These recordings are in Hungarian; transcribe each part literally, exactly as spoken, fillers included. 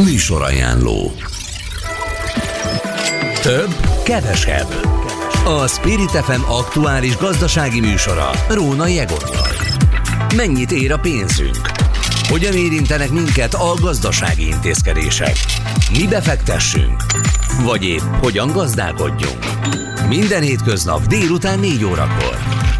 Műsorajánló. Több, kevesebb. A Spirit ef em aktuális gazdasági műsora Rónai Egonnal. Mennyit ér a pénzünk? Hogyan érintenek minket a gazdasági intézkedések? Mi befektessünk? Vagy épp hogyan gazdálkodjunk? Minden hétköznap délután négy órakor.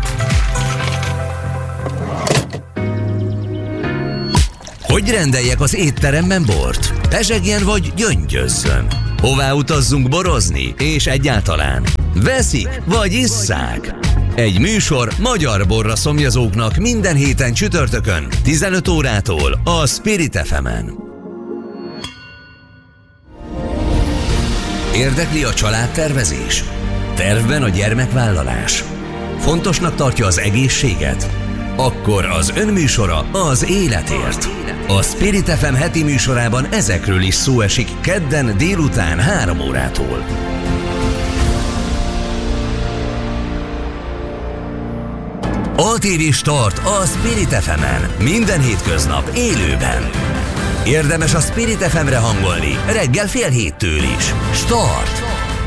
Hogy rendeljek az étteremben bort? Pezsegjen vagy gyöngyözzön? Hová utazzunk borozni? És egyáltalán veszik vagy isszák? Egy műsor magyar borra szomjazóknak minden héten csütörtökön tizenöt órától a Spirit ef emen. Érdekli a családtervezés? Tervben a gyermekvállalás? Fontosnak tartja az egészséget? Akkor az önműsora az életért. A Spirit ef em heti műsorában ezekről is szó esik kedden délután három órától. á té vé Start a Spirit ef emen. Minden hétköznap élőben. Érdemes a Spirit ef emre hangolni reggel fél héttől is. Start!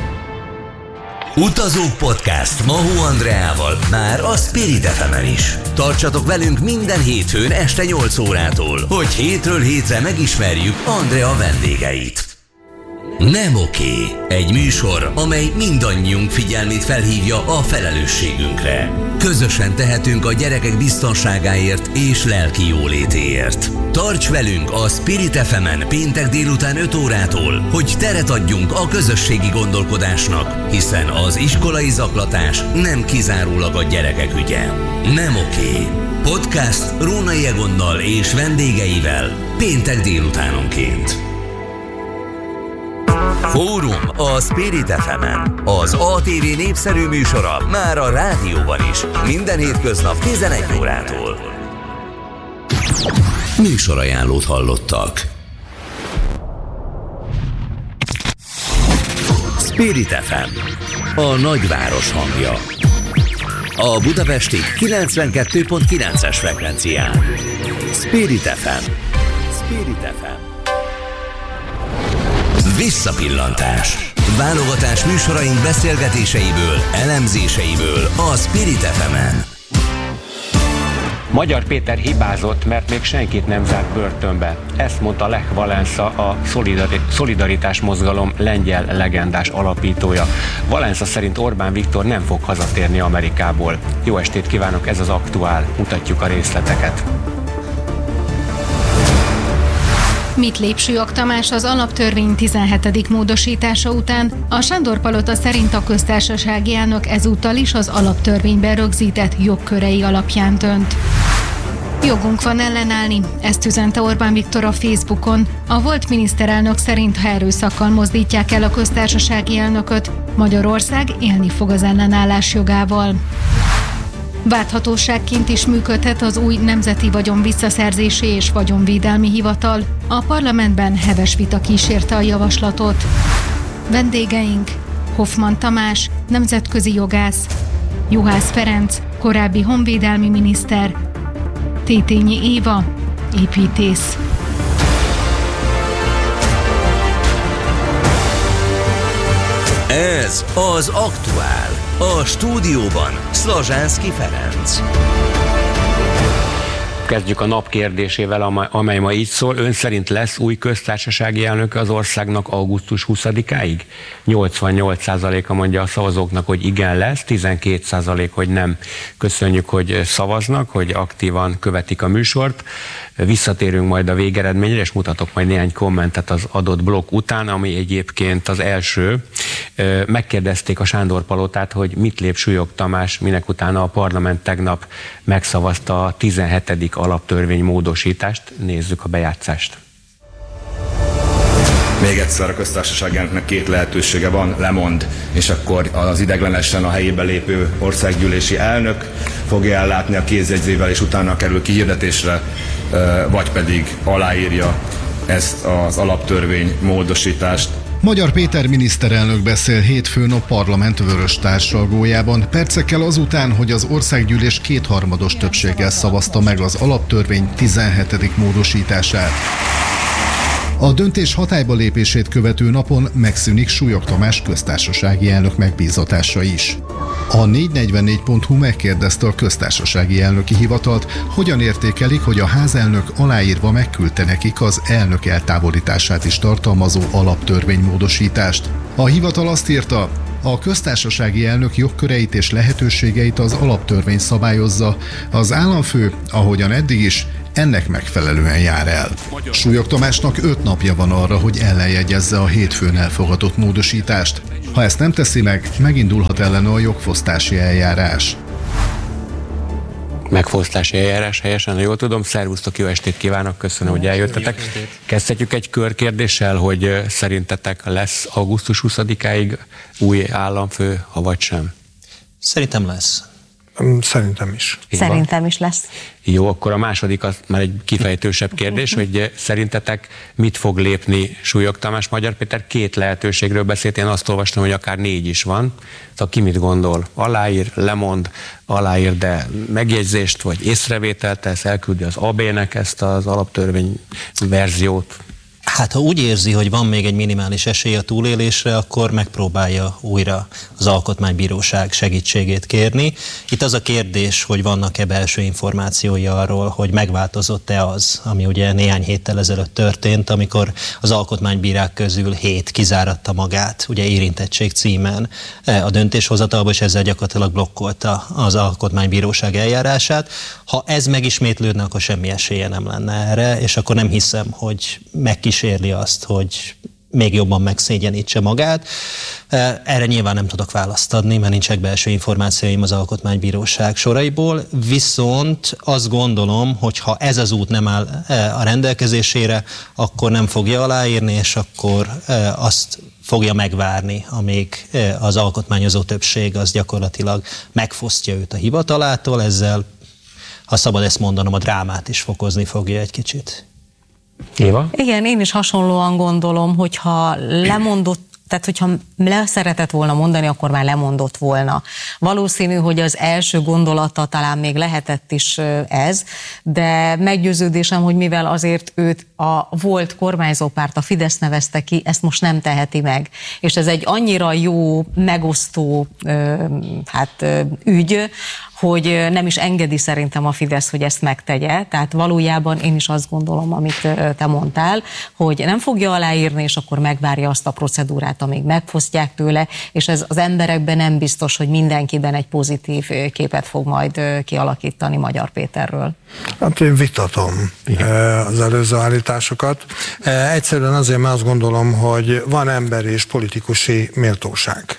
Utazók Podcast Mahó Andreával már a Spirit ef emen is. Tartsatok velünk minden hétfőn este nyolc órától, hogy hétről hétre megismerjük Andrea vendégeit. Nem oké. Egy műsor, amely mindannyiunk figyelmét felhívja a felelősségünkre. Közösen tehetünk a gyerekek biztonságáért és lelki jólétéért. Tarts velünk a Spirit ef emen péntek délután öt órától, hogy teret adjunk a közösségi gondolkodásnak, hiszen az iskolai zaklatás nem kizárólag a gyerekek ügye. Nem oké. Podcast Rónai Egonnal és vendégeivel péntek délutánonként. Fórum a Spirit ef emen. Az á té vé népszerű műsora már a rádióban is. Minden hétköznap tizenegy órától. Műsorajánlót hallottak. Spirit ef em. A nagyváros hangja. A budapesti kilencvenkettő pont kilences frekvencián. Spirit ef em. Spirit ef em. Visszapillantás. Válogatás műsoraink beszélgetéseiből, elemzéseiből a Spirit ef emen. Magyar Péter hibázott, mert még senkit nem zárt börtönbe. Ezt mondta Lech Walesa, a Szolidaritás mozgalom lengyel legendás alapítója. Walesa szerint Orbán Viktor nem fog hazatérni Amerikából. Jó estét kívánok, ez az aktuál. Mutatjuk a részleteket. Mit lép Sülyog Tamás az alaptörvény tizenhetedik módosítása után? A Sándor-palota szerint a köztársasági elnök ezúttal is az alaptörvényben rögzített jogkörei alapján dönt. Jogunk van ellenállni, ezt üzente Orbán Viktor a Facebookon. A volt miniszterelnök szerint, ha erőszakkal mozdítják el a köztársasági elnököt, Magyarország élni fog az ellenállás jogával. Válthatóságként is működhet az új Nemzeti Vagyon Visszaszerzési és Vagyonvédelmi Hivatal. A parlamentben heves vita kísérte a javaslatot. Vendégeink: Hoffmann Tamás, nemzetközi jogász, Juhász Ferenc, korábbi honvédelmi miniszter, Tétényi Éva, építész. Ez az aktuál. A stúdióban Szlazsánszky Ferenc. Kezdjük a nap kérdésével, amely ma így szól. Ön szerint lesz új köztársasági elnöke az országnak augusztus huszadikáig? nyolcvannyolc százaléka mondja a szavazóknak, hogy igen lesz, tizenkét százalék, hogy nem. Köszönjük, hogy szavaznak, hogy aktívan követik a műsort. Visszatérünk majd a végeredményre, és mutatok majd néhány kommentet az adott blokk után, ami egyébként az első. Megkérdezték a Sándor-palotát, hogy mit lép Sülyog Tamás, minek utána a parlament tegnap megszavazta a tizenhetedik alaptörvény módosítást. Nézzük a bejátszást. Még egyszer a köztársasági elnöknek két lehetősége van, lemond, és akkor az ideiglenesen a helyébe lépő országgyűlési elnök fogja ellátni a kézjegyzével, és utána kerül kihirdetésre, vagy pedig aláírja ezt az alaptörvény módosítást. Magyar Péter miniszterelnök beszél hétfőn a parlament vörös társalgójában, percekkel azután, hogy az országgyűlés kétharmados többséggel szavazta meg az alaptörvény tizenhetedik módosítását. A döntés hatályba lépését követő napon megszűnik Súlyog Tamás köztársasági elnök megbízatása is. A négy negyvennégy pont hu megkérdezte a köztársasági elnöki hivatalt, hogyan értékelik, hogy a házelnök aláírva megküldte nekik az elnök eltávolítását is tartalmazó alaptörvénymódosítást. A hivatal azt írta, a köztársasági elnök jogköreit és lehetőségeit az alaptörvény szabályozza, az államfő, ahogyan eddig is, ennek megfelelően jár el. Súlyog Tamásnak öt napja van arra, hogy ellenjegyezze a hétfőn elfogadott módosítást. Ha ezt nem teszi meg, megindulhat ellene a jogfosztási eljárás. Megfosztási eljárás helyesen, ha jól tudom. Szervusztok, jó estét kívánok, köszönöm, hogy eljöttetek. Kezdhetjük egy körkérdéssel, hogy szerintetek lesz augusztus huszadikáig új államfő, ha vagy sem? Szerintem lesz. Szerintem is. Szerintem is lesz. Jó, akkor a második az már egy kifejtősebb kérdés, hogy szerintetek mit fog lépni Súlyog Tamás? Magyar Péter két lehetőségről beszélt, én azt olvastam, hogy akár négy is van. Szóval ki mit gondol? Aláír, lemond, aláír, de megjegyzést vagy észrevételt tesz, elküldi az á bé-nek ezt az alaptörvény verziót? Hát ha úgy érzi, hogy van még egy minimális esély a túlélésre, akkor megpróbálja újra az Alkotmánybíróság segítségét kérni. Itt az a kérdés, hogy vannak-e belső információi arról, hogy megváltozott-e az, ami ugye néhány héttel ezelőtt történt, amikor az alkotmánybírák közül hét kizáratta magát, ugye érintettség címen a döntéshozatalba, és ezzel gyakorlatilag blokkolta az Alkotmánybíróság eljárását. Ha ez megismétlődne, akkor semmi esélye nem lenne erre, és akkor nem hiszem, hogy megkísérli azt, hogy még jobban megszégyenítse magát. Erre nyilván nem tudok választ adni, mert nincsenek belső információim az Alkotmánybíróság soraiból, viszont azt gondolom, hogy ha ez az út nem áll a rendelkezésére, akkor nem fogja aláírni, és akkor azt fogja megvárni, amíg az alkotmányozó többség az gyakorlatilag megfosztja őt a hivatalától, ezzel, ha szabad ezt mondanom, a drámát is fokozni fogja egy kicsit. Éva? Igen, én is hasonlóan gondolom, hogyha lemondott, tehát hogyha le szeretett volna mondani, akkor már lemondott volna. Valószínű, hogy az első gondolata talán még lehetett is ez, de meggyőződésem, hogy mivel azért őt a volt kormányzópárt, a Fidesz nevezte ki, ezt most nem teheti meg. És ez egy annyira jó, megosztó hát, ügy, hogy nem is engedi szerintem a Fidesz, hogy ezt megtegye. Tehát valójában én is azt gondolom, amit te mondtál, hogy nem fogja aláírni, és akkor megvárja azt a procedúrát, amíg megfosztják tőle, és ez az emberekben nem biztos, hogy mindenkiben egy pozitív képet fog majd kialakítani Magyar Péterről. Hát én vitatom Igen. az előző állításokat. Egyszerűen azért, mert azt gondolom, hogy van emberi és politikusi méltóság.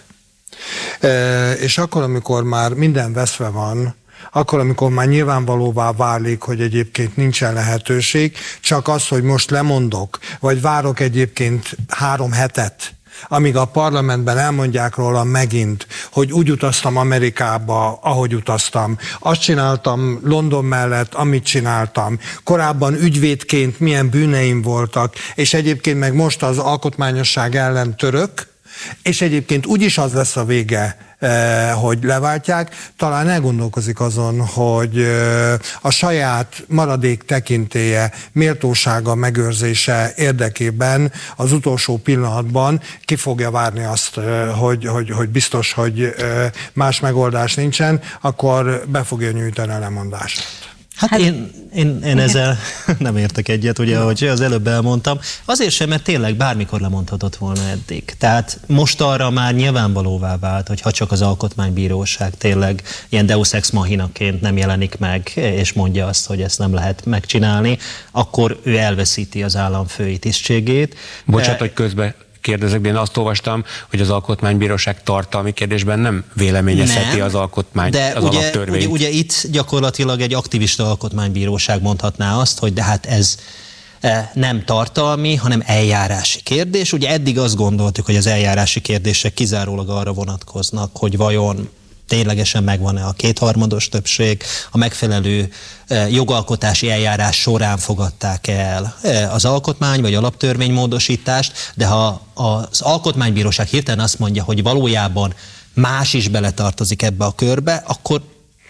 És akkor, amikor már minden veszve van, akkor, amikor már nyilvánvalóvá válik, hogy egyébként nincsen lehetőség, csak az, hogy most lemondok, vagy várok egyébként három hetet, amíg a parlamentben elmondják róla megint, hogy úgy utaztam Amerikába, ahogy utaztam, azt csináltam London mellett, amit csináltam, korábban ügyvédként milyen bűneim voltak, és egyébként meg most az alkotmányosság ellen török, és egyébként úgyis az lesz a vége, hogy leváltják, talán elgondolkozik azon, hogy a saját maradék tekintélye, méltósága megőrzése érdekében az utolsó pillanatban ki fogja várni azt, hogy, hogy, hogy biztos, hogy más megoldás nincsen, akkor be fogja nyújtani a lemondást. Hát, hát én, én, én ezzel nem értek egyet, ugye, ahogy az előbb elmondtam. Azért sem, mert tényleg bármikor lemondhatott volna eddig. Tehát most arra már nyilvánvalóvá vált, hogy ha csak az Alkotmánybíróság tényleg ilyen deus ex machinaként nem jelenik meg, és mondja azt, hogy ezt nem lehet megcsinálni, akkor ő elveszíti az államfői tisztségét. Bocsánat, hogy közben kérdezek, de én azt olvastam, hogy az Alkotmánybíróság tartalmi kérdésben nem véleményezheti az alkotmány, de az ugye, alaptörvényt. Ugye, ugye itt gyakorlatilag egy aktivista alkotmánybíróság mondhatná azt, hogy de hát ez nem tartalmi, hanem eljárási kérdés. Ugye eddig azt gondoltuk, hogy az eljárási kérdések kizárólag arra vonatkoznak, hogy vajon ténylegesen megvan-e a kétharmados többség, a megfelelő jogalkotási eljárás során fogadták el az alkotmány vagy alaptörvénymódosítást, de ha az Alkotmánybíróság hirtelen azt mondja, hogy valójában más is beletartozik ebbe a körbe, akkor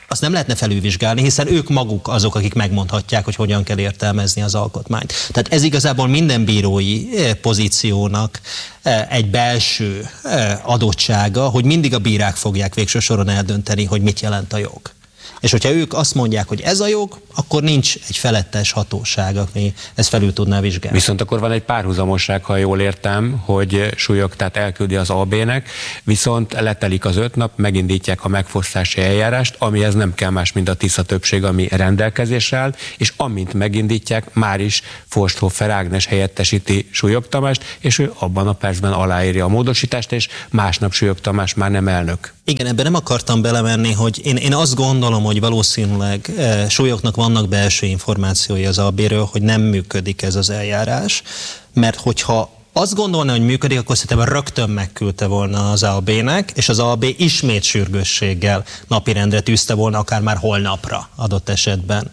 azt nem lehetne felülvizsgálni, hiszen ők maguk azok, akik megmondhatják, hogy hogyan kell értelmezni az alkotmányt. Tehát ez igazából minden bírói pozíciónak egy belső adottsága, hogy mindig a bírák fogják végső soron eldönteni, hogy mit jelent a jog. És hogyha ők azt mondják, hogy ez a jog, akkor nincs egy felettes hatóság, aki ezt felül tudná vizsgálni. Viszont akkor van egy párhuzamosság, ha jól értem, hogy Súlyog tehát elküldi az á bé-nek, viszont letelik az öt nap, megindítják a megfosztási eljárást, amihez nem kell más, mint a Tisza többség, ami rendelkezésre áll, és amint megindítják, már is Forsthofer Ágnes helyettesíti Súlyog Tamást, és ő abban a percben aláírja a módosítást, és másnap Súlyog Tamás már nem elnök. Igen, ebben nem akartam belemenni, hogy én, én azt gondolom, hogy valószínűleg e, Súlyognak vannak belső információi az á bé-ről, hogy nem működik ez az eljárás, mert hogyha azt gondolna, hogy működik, akkor szerintem rögtön megküldte volna az á bé-nek, és az á bé ismét sürgősséggel napirendre tűzte volna, akár már holnapra adott esetben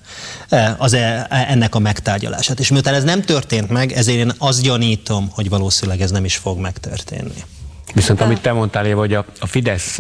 az e, ennek a megtárgyalását. És miután ez nem történt meg, ezért én azt gyanítom, hogy valószínűleg ez nem is fog megtörténni. Viszont amit te mondtál, Éva, hogy a, a Fidesz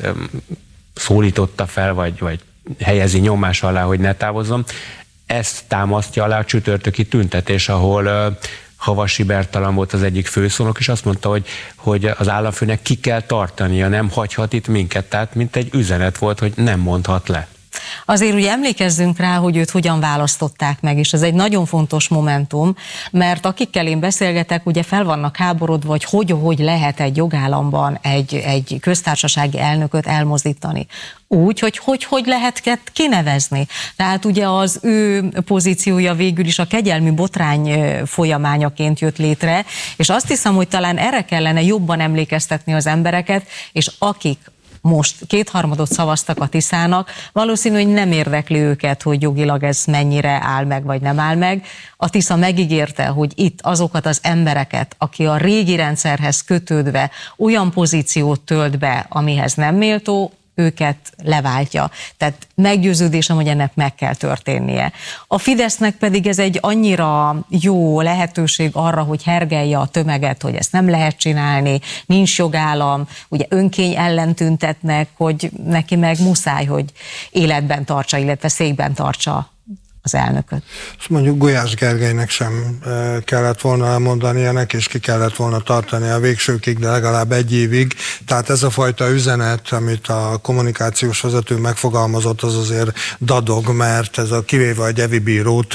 szólította fel, vagy, vagy helyezi nyomás alá, hogy ne távozzon, ezt támasztja alá a csütörtöki tüntetés, ahol uh, Havasi Bertalan volt az egyik főszónok, és azt mondta, hogy, hogy az államfőnek ki kell tartania, nem hagyhat itt minket, tehát mint egy üzenet volt, hogy nem mondhat le. Azért ugye emlékezzünk rá, hogy őt hogyan választották meg, és ez egy nagyon fontos momentum, mert akikkel én beszélgetek, ugye fel vannak háborodva, hogy hogy, hogy lehet egy jogállamban egy, egy köztársasági elnököt elmozdítani. Úgy, hogy hogy, hogy lehet kinevezni. Tehát ugye az ő pozíciója végül is a kegyelmi botrány folyamányaként jött létre, és azt hiszem, hogy talán erre kellene jobban emlékeztetni az embereket, és akik most kétharmadot szavaztak a Tiszának, valószínű, hogy nem érdekli őket, hogy jogilag ez mennyire áll meg, vagy nem áll meg. A Tisza megígérte, hogy itt azokat az embereket, aki a régi rendszerhez kötődve olyan pozíciót tölt be, amihez nem méltó, őket leváltja. Tehát meggyőződésem, hogy ennek meg kell történnie. A Fidesznek pedig ez egy annyira jó lehetőség arra, hogy hergelje a tömeget, hogy ezt nem lehet csinálni, nincs jogállam, ugye önkény ellen tüntetnek, hogy neki meg muszáj, hogy életben tartsa, illetve székben tartsa az elnököt. Azt mondjuk Gulyás Gergelynek sem kellett volna elmondani ennek, és ki kellett volna tartani a végsőkig, de legalább egy évig. Tehát ez a fajta üzenet, amit a kommunikációs vezető megfogalmazott, az azért dadog, mert ez a kivéve a Gyevi bírót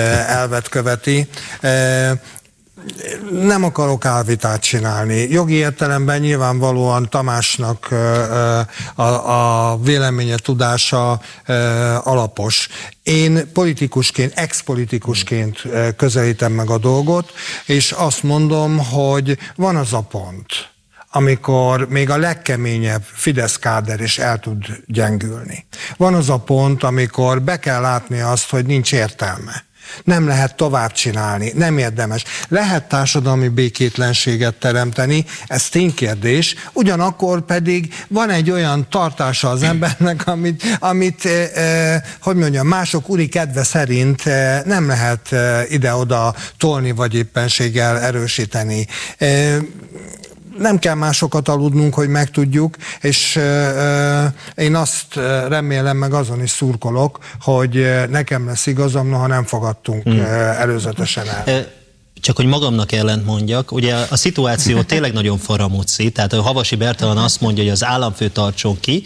elvet követi. Nem akarok álvitát csinálni. Jogi értelemben nyilvánvalóan Tamásnak a, a véleménye, tudása alapos. Én politikusként, ex-politikusként közelítem meg a dolgot, és azt mondom, hogy van az a pont, amikor még a legkeményebb Fidesz káder is el tud gyengülni. Van az a pont, amikor be kell látni azt, hogy nincs értelme. Nem lehet tovább csinálni, nem érdemes. Lehet társadalmi békétlenséget teremteni, ez ténykérdés, ugyanakkor pedig van egy olyan tartása az embernek, amit, amit eh, hogy mondjam, mások uri kedve szerint eh, nem lehet eh, ide-oda tolni, vagy éppenséggel erősíteni. Eh, Nem kell másokat aludnunk, hogy megtudjuk, és euh, én azt remélem, meg azon is szurkolok, hogy nekem lesz igazam, noha nem fogadtunk hmm. előzetesen el. Csak hogy magamnak ellent mondjak, ugye a szituáció tényleg nagyon faramúci, tehát a Havasi Bertalan azt mondja, hogy az államfő tartson ki,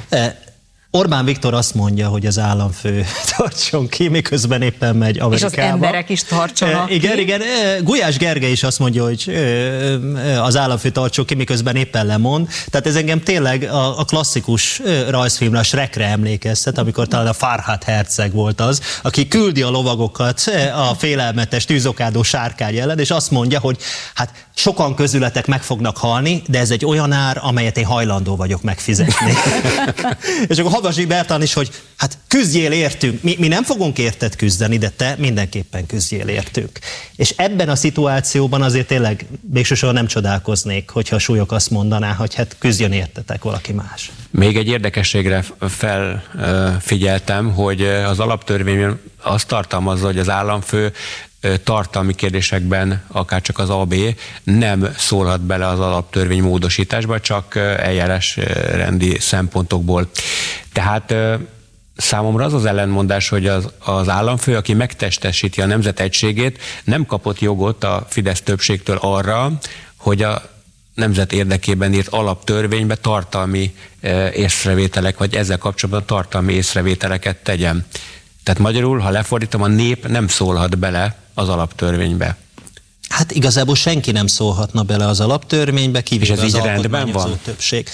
Orbán Viktor azt mondja, hogy az államfő tartson ki, miközben éppen megy Amerikába. És az emberek is tartsanak e, igen, ki. Igen, Gulyás Gergely is azt mondja, hogy az államfő tartson ki, miközben éppen lemond. Tehát ez engem tényleg a, a klasszikus rajzfilmre, a Shrekre emlékeztet, amikor talán a Farhad herceg volt az, aki küldi a lovagokat a félelmetes tűzokádó sárkány ellen, és azt mondja, hogy hát sokan közületek meg fognak halni, de ez egy olyan ár, amelyet én hajlandó vagyok megfizetni. És akkor Havasi Bertalan is, hogy hát küzdjél értünk, mi, mi nem fogunk érted küzdeni, de te mindenképpen küzdjél értünk. És ebben a szituációban azért tényleg végsősorban nem csodálkoznék, hogyha a Súlyog azt mondaná, hogy hát küzdjön értetek valaki más. Még egy érdekességre felfigyeltem, hogy az alaptörvény azt tartalmazza, hogy az államfő tartalmi kérdésekben, akár csak az á bé nem szólhat bele az alaptörvény módosításba, csak eljárásrendi szempontokból. Tehát számomra az az ellentmondás, hogy az, az államfő, aki megtestesíti a nemzet egységét, nem kapott jogot a Fidesz többségtől arra, hogy a nemzet érdekében írt alaptörvénybe tartalmi észrevételek, vagy ezzel kapcsolatban tartalmi észrevételeket tegyen. Tehát magyarul, ha lefordítom, a nép nem szólhat bele az alaptörvénybe. Hát igazából senki nem szólhatna bele az alaptörvénybe, kivéve az alkotmányozó többség.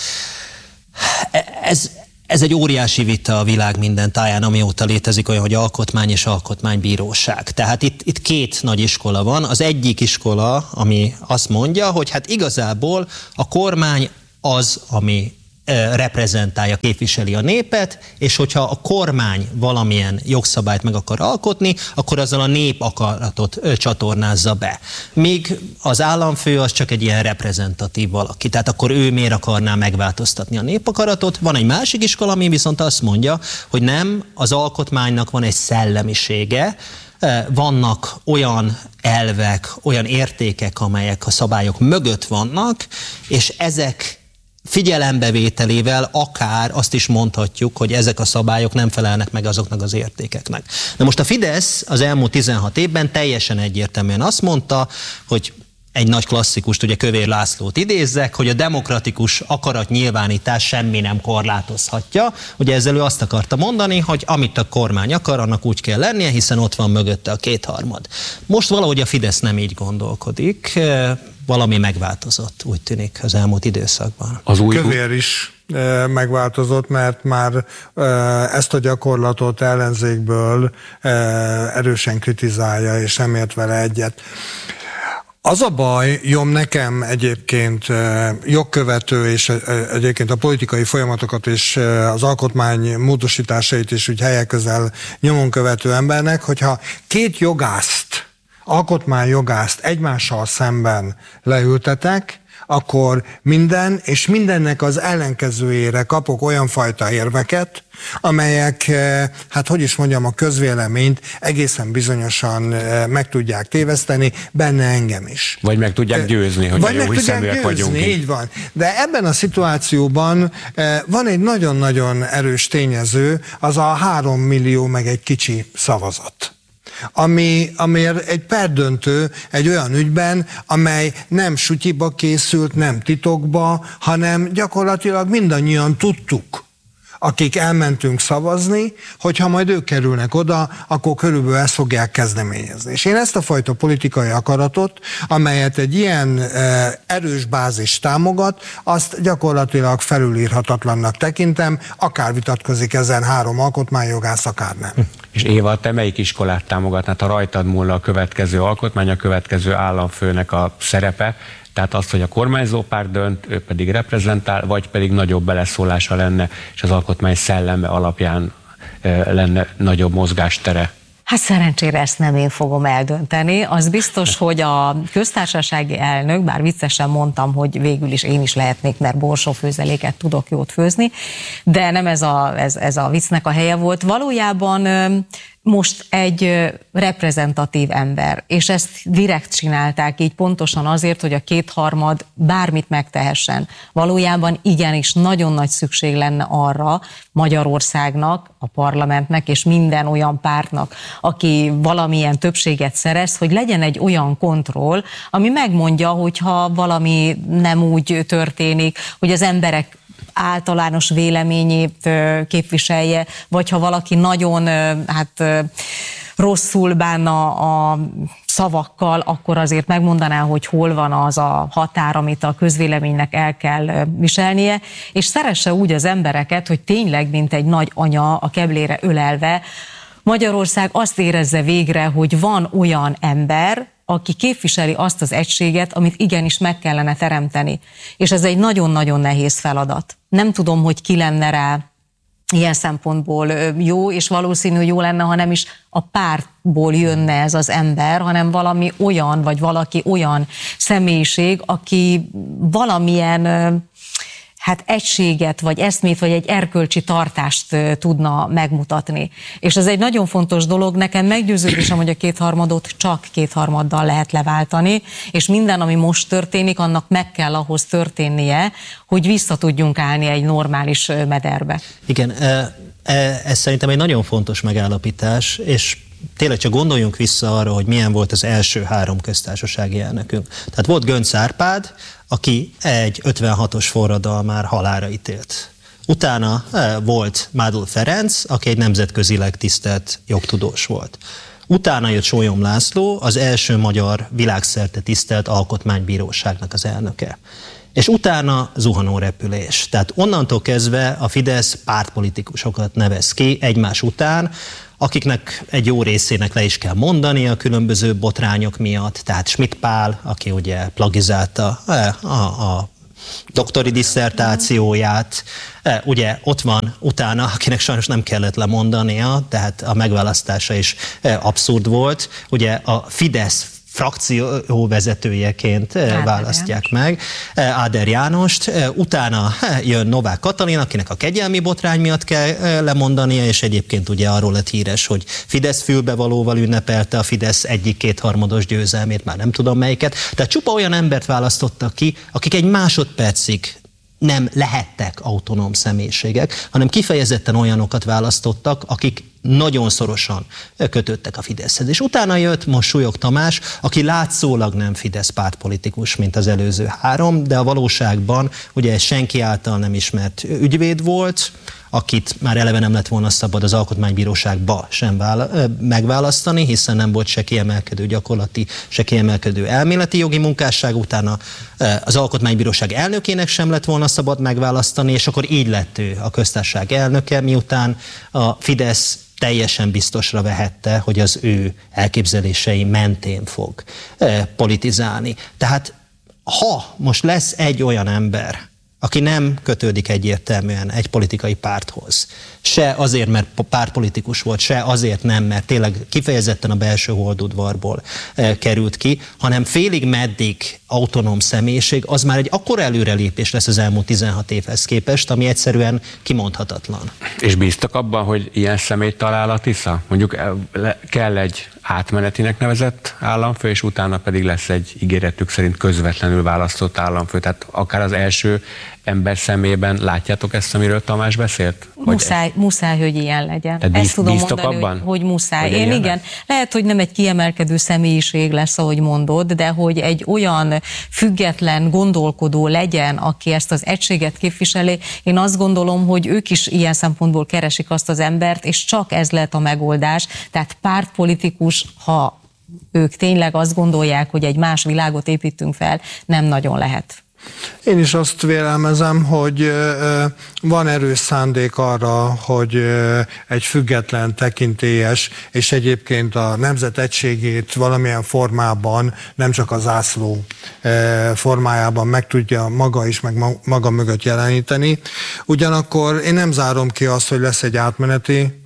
Ez, ez egy óriási vita a világ minden táján, amióta létezik olyan, hogy alkotmány és alkotmánybíróság. Tehát itt, itt két nagy iskola van. Az egyik iskola, ami azt mondja, hogy hát igazából a kormány az, ami reprezentálja, képviseli a népet, és hogyha a kormány valamilyen jogszabályt meg akar alkotni, akkor azzal a nép akaratot csatornázza be. Míg az államfő az csak egy ilyen reprezentatív valaki. Tehát akkor ő miért akarná megváltoztatni a népakaratot? Van egy másik iskola, ami viszont azt mondja, hogy nem, az alkotmánynak van egy szellemisége, vannak olyan elvek, olyan értékek, amelyek a szabályok mögött vannak, és ezek figyelembevételével akár azt is mondhatjuk, hogy ezek a szabályok nem felelnek meg azoknak az értékeknek. De most a Fidesz az elmúlt tizenhat évben teljesen egyértelműen azt mondta, hogy egy nagy klasszikust, ugye Kövér Lászlót idézzek, hogy a demokratikus akaratnyilvánítás semmi nem korlátozhatja. Ugye ezzel ő azt akarta mondani, hogy amit a kormány akar, annak úgy kell lennie, hiszen ott van mögötte a kétharmad. Most valahogy a Fidesz nem így gondolkodik, valami megváltozott, úgy tűnik, az elmúlt időszakban. Az új... Kövér is e, megváltozott, mert már e, ezt a gyakorlatot ellenzékből e, erősen kritizálja, és nem ért vele egyet. Az a baj, Jom, nekem egyébként jogkövető, és egyébként a politikai folyamatokat és az alkotmány módosításait is úgy helyek közel nyomon követő embernek, hogyha két jogászt, alkotmányjogászt egymással szemben leültetek, akkor minden, és mindennek az ellenkezőjére kapok olyan fajta érveket, amelyek, hát hogy is mondjam, a közvéleményt egészen bizonyosan meg tudják téveszteni, benne engem is. Vagy meg tudják győzni, hogy Vagy jó hiszeműek vagyunk. Így van. De ebben a szituációban van egy nagyon-nagyon erős tényező, az a három millió meg egy kicsi szavazat. Ami, ami egy perdöntő egy olyan ügyben, amely nem sutyiba készült, nem titokba, hanem gyakorlatilag mindannyian tudtuk, akik elmentünk szavazni, hogyha majd ők kerülnek oda, akkor körülbelül ezt fogják kezdeményezni. És én ezt a fajta politikai akaratot, amelyet egy ilyen e, erős bázis támogat, azt gyakorlatilag felülírhatatlannak tekintem, akár vitatkozik ezen három alkotmányjogász, akár nem. És Éva, te melyik iskolát támogatnád, ha rajtad múlna a következő alkotmány, a következő államfőnek a szerepe? Tehát azt, hogy a kormányzó párt dönt, ő pedig reprezentál, vagy pedig nagyobb beleszólása lenne, és az alkotmány szelleme alapján e, lenne nagyobb mozgástere? Hát szerencsére ezt nem én fogom eldönteni. Az biztos, hogy a köztársasági elnök, bár viccesen mondtam, hogy végül is én is lehetnék, mert borsófőzeléket tudok jót főzni, de nem ez a, ez, ez a viccnek a helye volt. Valójában most egy reprezentatív ember, és ezt direkt csinálták így pontosan azért, hogy a kétharmad bármit megtehessen. Valójában igenis nagyon nagy szükség lenne arra Magyarországnak, a parlamentnek és minden olyan pártnak, aki valamilyen többséget szerez, hogy legyen egy olyan kontroll, ami megmondja, hogyha valami nem úgy történik, hogy az emberek általános véleményét képviselje, vagy ha valaki nagyon hát, rosszul bánna a szavakkal, akkor azért megmondaná, hogy hol van az a határ, amit a közvéleménynek el kell viselnie, és szeresse úgy az embereket, hogy tényleg, mint egy nagy anya a keblére ölelve, Magyarország azt érezze végre, hogy van olyan ember, aki képviseli azt az egységet, amit igenis meg kellene teremteni. És ez egy nagyon-nagyon nehéz feladat. Nem tudom, hogy ki lenne rá ilyen szempontból jó, és valószínű jó lenne, ha nem is a pártból jönne ez az ember, hanem valami olyan, vagy valaki olyan személyiség, aki valamilyen hát egységet, vagy eszmét, vagy egy erkölcsi tartást tudna megmutatni. És ez egy nagyon fontos dolog, nekem meggyőződésem, hogy a kétharmadot csak kétharmaddal lehet leváltani, és minden, ami most történik, annak meg kell ahhoz történnie, hogy vissza tudjunk állni egy normális mederbe. Igen, Ez szerintem egy nagyon fontos megállapítás, és tényleg csak gondoljunk vissza arra, hogy milyen volt az első három köztársasági elnökünk. Tehát volt Göncz Árpád, aki egy ötvenhatos forradalmár halálra ítélt. Utána volt Mádl Ferenc, aki egy nemzetközileg tisztelt jogtudós volt. Utána jött Sólyom László, az első magyar világszerte tisztelt alkotmánybíróságnak az elnöke. És utána zuhanórepülés. Tehát onnantól kezdve a Fidesz pártpolitikusokat nevez ki egymás után, akiknek egy jó részének le is kell mondani a különböző botrányok miatt. Tehát Schmidt Pál, aki ugye plagizálta a, a doktori disszertációját, ugye ott van utána, akinek sajnos nem kellett lemondania, tehát a megválasztása is abszurd volt. Ugye a Fidesz frakció vezetőjeként Áder választják János. meg Áder Jánost, utána jön Novák Katalin, akinek a kegyelmi botrány miatt kell lemondania, és egyébként ugye arról lett híres, hogy Fidesz fülbevalóval ünnepelte a Fidesz egyik kétharmados győzelmét, már nem tudom melyiket. Tehát csupa olyan embert választottak ki, akik egy másodpercig nem lehettek autonóm személyiségek, hanem kifejezetten olyanokat választottak, akik nagyon szorosan kötöttek a Fideszhez. És utána jött most Súlyog Tamás, aki látszólag nem Fidesz pártpolitikus, mint az előző három, de a valóságban ugye senki által nem ismert ügyvéd volt, akit már eleve nem lett volna szabad az Alkotmánybíróságba sem vála- megválasztani, hiszen nem volt se kiemelkedő gyakorlati, se kiemelkedő elméleti jogi munkásság, utána az Alkotmánybíróság elnökének sem lett volna szabad megválasztani, és akkor így lett ő a köztársaság elnöke, miután a Fidesz teljesen biztosra vehette, hogy az ő elképzelései mentén fog politizálni. Tehát ha most lesz egy olyan ember, aki nem kötődik egyértelműen egy politikai párthoz, se azért, mert pártpolitikus volt, se azért nem, mert tényleg kifejezetten a belső holdudvarból e, került ki, hanem félig meddig autonóm személyiség, az már egy akkora előrelépés lesz az elmúlt tizenhat évhez képest, ami egyszerűen kimondhatatlan. És bíztak abban, hogy ilyen személyt talál a Tisza? Mondjuk kell egy átmenetinek nevezett államfő, és utána pedig lesz egy ígéretük szerint közvetlenül választott államfő. Tehát akár az első ember szemében látjátok ezt, amiről Tamás beszélt? Muszáj, muszáj, hogy ilyen legyen. Ezt bíz, tudom bíztok mondani, abban? Hogy, hogy muszáj. Hogy Én igen. Lehet, hogy nem egy kiemelkedő személyiség lesz, ahogy mondod, de hogy egy olyan független gondolkodó legyen, aki ezt az egységet képviseli, én azt gondolom, hogy ők is ilyen szempontból keresik azt az embert, és csak ez lehet a megoldás. Tehát pártpolitikus, ha ők tényleg azt gondolják, hogy egy más világot építünk fel, nem nagyon lehet. Én is azt vélelmezem, hogy van erős szándék arra, hogy egy független, tekintélyes, és egyébként a nemzet egységét valamilyen formában, nem csak a zászló formájában meg tudja maga is, meg maga mögött jeleníteni. Ugyanakkor én nem zárom ki azt, hogy lesz egy átmeneti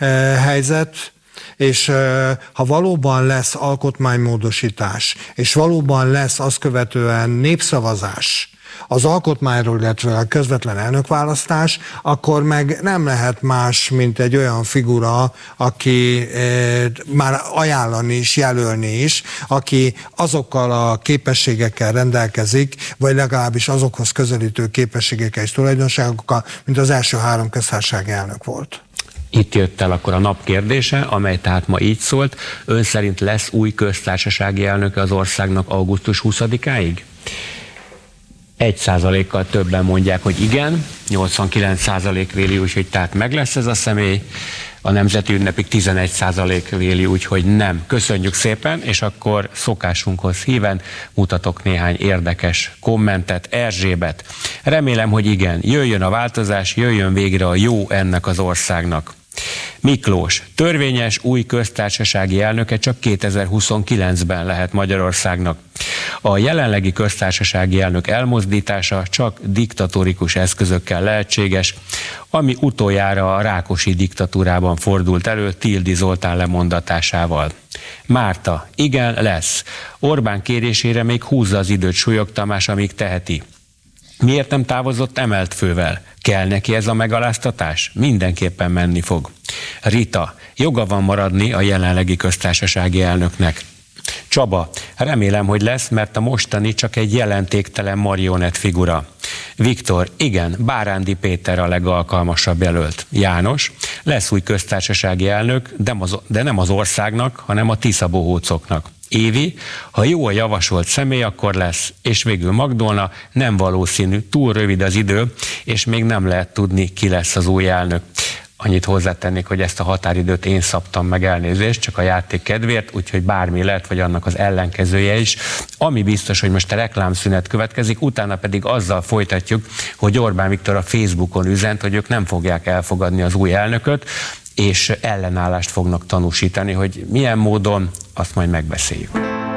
helyzet, és ha valóban lesz alkotmánymódosítás, és valóban lesz azt követően népszavazás az alkotmányról, illetve a közvetlen elnökválasztás, akkor meg nem lehet más, mint egy olyan figura, aki már ajánlani is, jelölni is, aki azokkal a képességekkel rendelkezik, vagy legalábbis azokhoz közelítő képességekkel és tulajdonságokkal, mint az első három köztársasági elnök volt. Itt jött el akkor a nap kérdése, amely tehát ma így szólt. Ön szerint lesz új köztársasági elnöke az országnak augusztus huszadikáig? Egy százalékkal többen mondják, hogy igen, nyolcvankilenc százalék véli úgy, hogy tehát meg lesz ez a személy, a nemzeti ünnepig tizenegy százalék véli úgy, hogy nem. Köszönjük szépen, és akkor szokásunkhoz híven mutatok néhány érdekes kommentet. Erzsébet. Remélem, hogy igen, jöjjön a változás, jöjjön végre a jó ennek az országnak. Miklós, törvényes új köztársasági elnöke csak kétezer-huszonkilencben lehet Magyarországnak. A jelenlegi köztársasági elnök elmozdítása csak diktatórikus eszközökkel lehetséges, ami utoljára a Rákosi diktatúrában fordult elő Tildy Zoltán lemondatásával. Márta, igen, lesz. Orbán kérésére még húzza az időt Súlyog Tamás, amíg teheti. Miért nem távozott emelt fővel? Kell neki ez a megaláztatás? Mindenképpen menni fog. Rita, joga van maradni a jelenlegi köztársasági elnöknek. Csaba, remélem, hogy lesz, mert a mostani csak egy jelentéktelen marionett figura. Viktor, igen, Bárándi Péter a legalkalmasabb jelölt. János, lesz új köztársasági elnök, de nem az országnak, hanem a tiszabohócoknak. Évi, ha jó a javasolt személy, akkor lesz. És végül Magdolna, nem valószínű, túl rövid az idő, és még nem lehet tudni, ki lesz az új elnök. Annyit hozzátennék, hogy ezt a határidőt én szabtam meg, elnézést, csak a játék kedvéért, úgyhogy bármi lehet, vagy annak az ellenkezője is. Ami biztos, hogy most a reklámszünet következik, utána pedig azzal folytatjuk, hogy Orbán Viktor a Facebookon üzent, hogy ők nem fogják elfogadni az új elnököt, és ellenállást fognak tanúsítani, hogy milyen módon, azt majd megbeszéljük.